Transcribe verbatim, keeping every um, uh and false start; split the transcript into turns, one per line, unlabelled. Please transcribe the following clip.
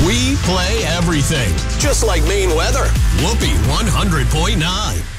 We play everything, just like Maine weather. Whoopee one hundred point nine.